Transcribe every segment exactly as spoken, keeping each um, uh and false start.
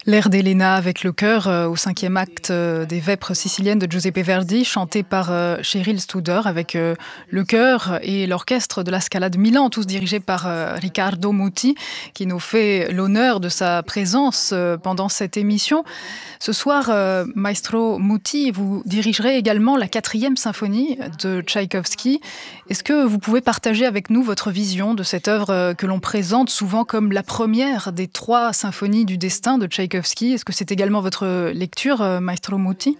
L'air d'Elena avec le chœur euh, au cinquième acte euh, des Vêpres siciliennes de Giuseppe Verdi, chanté par euh, Cheryl Studer avec euh, le chœur et l'orchestre de la Scala de Milan, tous dirigés par euh, Riccardo Muti, qui nous fait l'honneur de sa présence euh, pendant cette émission. Ce soir, euh, Maestro Muti, vous dirigerez également la quatrième symphonie de Tchaïkovski. Est-ce que vous pouvez partager avec nous votre vision de cette œuvre euh, que l'on présente souvent comme la première des trois symphonies du destin de Tchaïkovski? Est-ce que c'est également votre lecture, euh, Maestro Muti?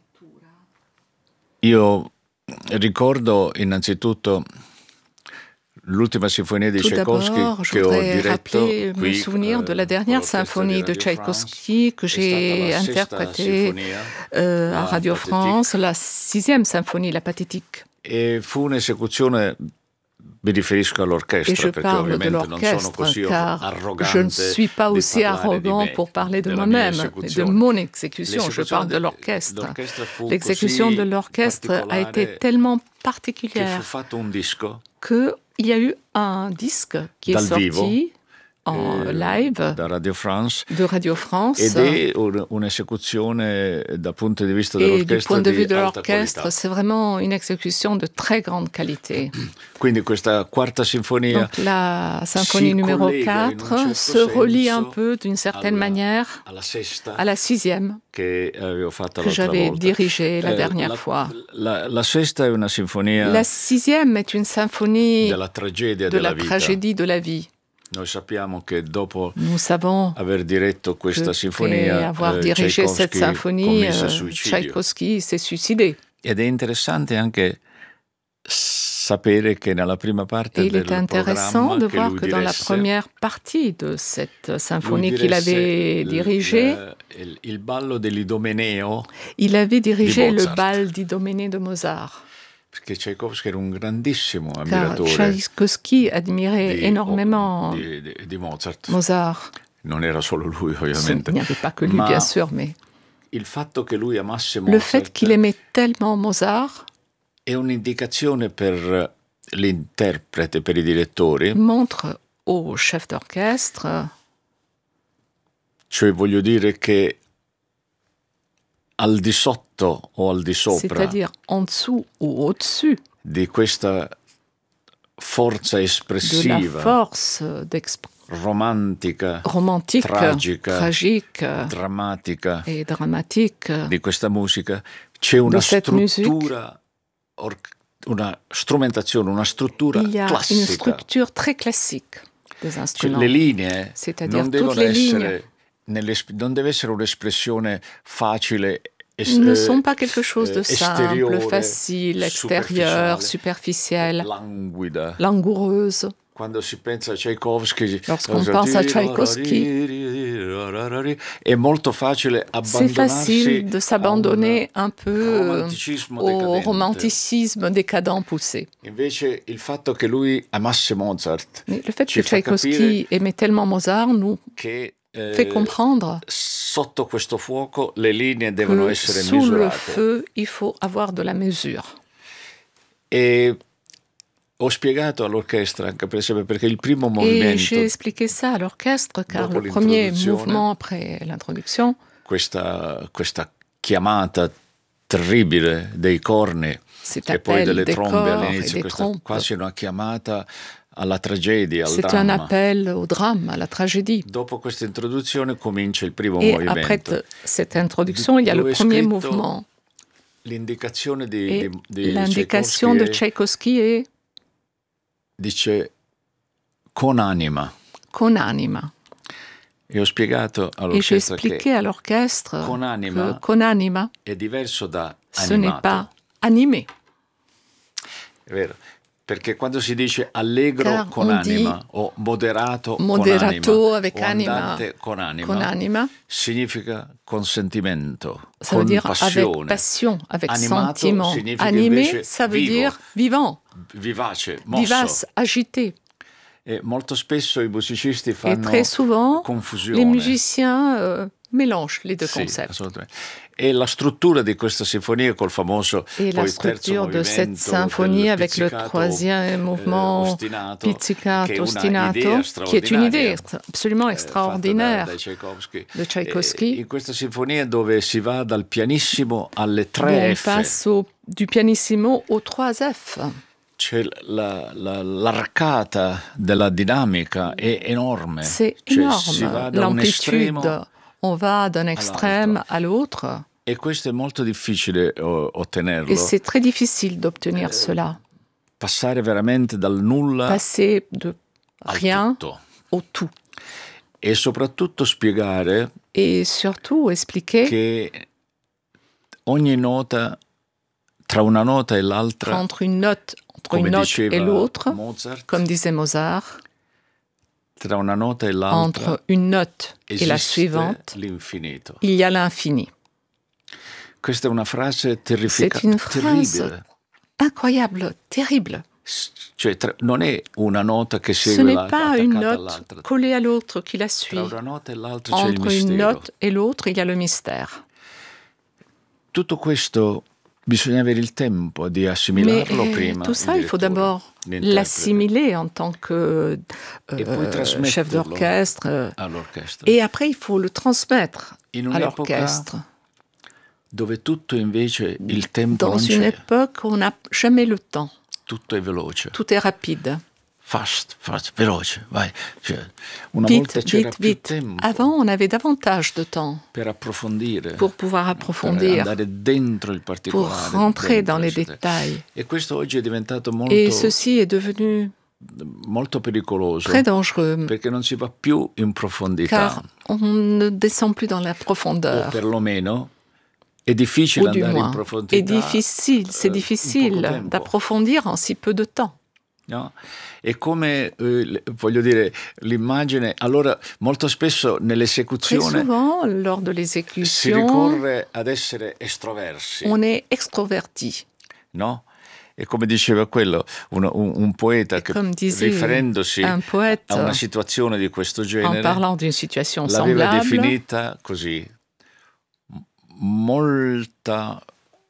Io ricordo innanzitutto l'ultima sinfonia di Tout Tchaïkovski d'abord, je che ho voudrais diretto rappeler qui me souvenir de la dernière symphonie de Tchaïkovski que j'ai interprétée euh, à Radio France, la sixième symphonie, la Pathétique. E fu un'esecuzione, mi riferisco all'orchestra, Et je perché parle de ovviamente non sono l'orchestre, così car arrogante je ne suis pas di aussi parlare di arrogant me, pour parler de della mia moi-même, et de esecuzione. mon exécution. Je L'esecuzione parle de de- l'orchestre. l'orchestra fu L'exécution così de l'orchestre a été particolare tellement che fu particulière fatto un disco qu'il y a eu un disque qui est Dal sorti vivo, en eh, live da Radio France de Radio France. ed è un- un'esecuzione dal punto di vista Et du dell'orchestra point de vue di de alta l'orchestre, qualità. c'est vraiment une exécution de très grande qualité. Quindi questa quarta sinfonia Donc la symphonie si numéro collega in un quatre certo se relie un senso peu d'une certaine alla- manière alla sesta à la sixième che avevo fatto que l'altra j'avais volta. dirigée la Eh, dernière la, fois. La, la sesta è una sinfonia La sixième est une symphonie della tragedia de della la vita. tragédie de la vie. Noi sappiamo che dopo Nous savons aver diretto questa que sinfonia après avoir eh, dirigé cette Tchaïkovski symphonie, commise euh, suicidio. Tchaïkovski s'est suicidé. Ed è interessante anche sapere che nella prima parte Et il del est intéressant programma de che voir lui que dans la diresse, première partie de cette lui symphonie qu'il diresse avait il- dirigée, il, il ballo dell'Idomeneo, il avait dirigé Di le Mozart. bal d'Idoménée de Mozart. perché Tchaïkovski era un grandissimo Car ammiratore Tchaïkovski admirait di, énormément di, di, di Mozart. Mozart. Non era solo lui, Ce- ovviamente. Il n'y avait pas que lui, Ma bien sûr, mais il fatto che lui amasse le fait Mozart qu'il aimait tellement Mozart è un'indicazione per l'interprete, per i direttori, montre au chef d'orchestre, cioè voglio dire che al di sotto o al di sopra c'est-à-dire en dessous ou au-dessus di questa forza de la espressiva, force d'exp- romantica, romantique, tragica, tragique drammatica et dramatique di questa musica, c'è una de cette musique, struttura, or- una strumentazione, una struttura il y a une classica. structure très classique des Cioè, instruments. le linee C'est-à-dire non toutes devono les essere nell'esp- non deve essere un'espressione facile es- ne eh, sont pas quelque chose de eh, simple, esteriore, facile, extérieur, superficiel, languida. langoureuse. Quando si pensa a Tchaïkovski, Lorsqu'on pense à Tchaïkovski, è molto facile c'est abbandonarsi facile de s'abandonner un peu a un euh, romanticismo au decadente. romanticisme décadent poussé. Invece il fatto che lui amasse Mozart Mais le fait ci que fa Tchaïkovski capire aimait tellement Mozart nous che eh, fait comprendre sotto questo fuoco le linee devono que essere sous le misurate. feu, il faut avoir de la mesure. E ho spiegato all'orchestra, anche per esempio, perché il primo Et movimento, j'ai expliqué ça à l'orchestre, car dopo le premier l'introduzione, mouvement après l'introduction, questa, questa chiamata terribile dei corni cet e poi appel delle des trombe corps et all'inizio, des questa trompes, quasi una chiamata alla tragedia, al c'est un dramma. appel au drame, à la tragédie. Dopo questa introduzione comincia il primo Et movimento. après t- cette introduction, il y a Dove le è premier scritto mouvement. L'indicazione di, Et di, di l'indication de Tchaïkovski Tchaïkovski est dice con anima. con anima. E ho spiegato Et j'ai all'orchestra expliqué che à l'orchestre con anima que con anima, è diverso da ce n'est animato. pas animé. È vero, perché quando si dice allegro Car con on anima dit o moderato, moderato con anima avec o anima, andante con anima, con anima, significa consentimento, ça veut dire avec compassione. passion, avec Animato sentiment. significa Animé, invece ça veut vivo, dire vivant, vivace, mosso. vivace, agité. E molto spesso i musicisti Et fanno très souvent, confusione. les musiciens euh, mélange les deux sì, concepts. Assolutamente. E la struttura di questa sinfonia col famoso Et la poi terzo structure de cette movimento symphonie del avec le pizzicato, troisième eh, mouvement ostinato, che è pizzicato, una ostinato, idea qui est une idée straordinaria, absolument eh, extraordinaire fatta da, da Tchaikovsky. de Tchaïkovski. E in questa sinfonia dove si va dal pianissimo alle Où tre on F. passe au, du pianissimo aux trois F. C'è la, la, l'arcata della dinamica è enorme. C'est Cioè, énorme. si va da un estremo L'amplitude, on va d'un extrême à l'autre. E questo è molto difficile o, ottenerlo. Et c'est très difficile d'obtenir Eh, cela. Passare veramente dal nulla Passer de al rien tutto. au tout. E soprattutto spiegare Et surtout expliquer che ogni nota, tra una nota e l'altra, entre une note, entre come une note diceva et l'autre, Mozart, comme disait Mozart, tra una nota e l'altra entre une note et la esiste suivante, l'infinito. il y a l'infini. Questa è una frase C'est terrificante, une phrase terribile. incroyable, terrible. S- Cioè, tra- non è una nota che Ce segue n'est la, pas une attaccata note all'altra. collée à l'autre qui la suit. Tra una nota e l'altra c'è il Entre une mistero. note et l'autre, il y a le mystère. Tutto questo bisogna avere il tempo di Mais assimilarlo euh, prima. tout ça, il il faut direttore, d'abord l'interprete, l'assimiler en tant que E poi euh, trasmetterlo chef d'orchestre. euh, all'orchestra. Et après, il faut le transmettre In à un'epoca l'orchestre. dove tutto invece il tempo Dans non une c'è, époque où on n'a jamais le temps. tutto è veloce. Tout est rapide. Fast, fast, veloce, vai. Cioè, una Vite, volta c'era vite, più vite. tempo Avant, on avait davantage de temps per approfondire, pour pouvoir per approfondir, andare dentro il pour particolare. rentrer dentro dans le les sue- détails. E questo oggi è diventato molto, Et ceci est devenu molto pericoloso, très dangereux, perché non si va più in profondità, car on ne descend plus dans la o profondeur. perlomeno è difficile Ou du andare in moins, profondità. est difficile, c'est eh, in difficile poco tempo. d'approfondir en si peu de temps. No? È come, eh, le- voglio dire, l'immagine, allora molto spesso Très nell'esecuzione souvent, lors de si l'exécution, ricorre ad essere estroversi, on est extroverti. no? E come diceva quello, un, un- un poeta Et che comme disait riferendosi un poète, a una situazione di questo en genere parlant d'une situation l'aveva semblable, definita così: M- molta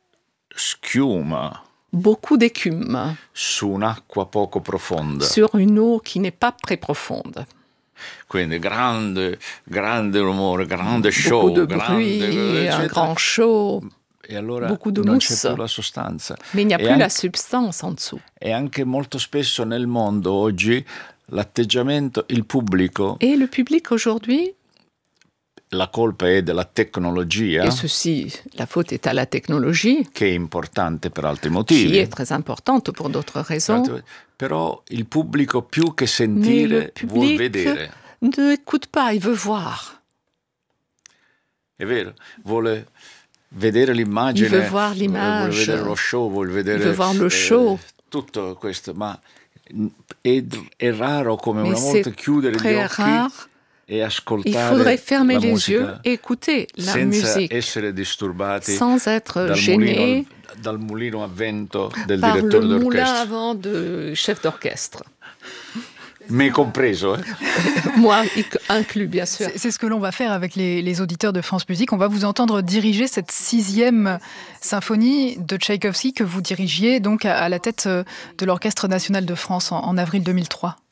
schiuma beaucoup d'écume su un'acqua poco profonda. sur une eau qui n'est pas très profonde. Quindi grande, grande rumore, grande show, Beaucoup de grande, bruit, un eccetera. grand show, E allora beaucoup de non c'è mousse. più la sostanza. mais il n'y a E plus an- la substance en dessous. E anche molto spesso nel mondo oggi l'atteggiamento, il pubblico, Et le public aujourd'hui, la colpa è della tecnologia, et ceci, la faute est à la technologie, che è importante per altri qui motivi, est très importante pour d'autres raisons, però il pubblico più che mais sentire le vuol public vedere. ne écoute pas, il veut voir. È vero, vuole vedere l'immagine, Il veut voir vuole l'image. vedere lo show, vuole vedere Il veut voir le eh, show. tutto questo, ma è, è raro come Mais una volta c'est chiudere gli très occhi rare. e Il ascoltare faudrait fermer la les musica yeux et écouter la senza musique essere disturbati sans être dal gêné mulino, dal mulino a vento del par le direttore moulin d'orchestra. à vent de chef d'orchestre. Me compreso, eh? Moi inclus, bien sûr. C'est c'est ce que l'on va faire avec les, les auditeurs de France Musique. On va vous entendre diriger cette sixième symphonie de Tchaïkovski que vous dirigiez donc à, à la tête de l'Orchestre national de France en, en avril deux mille trois.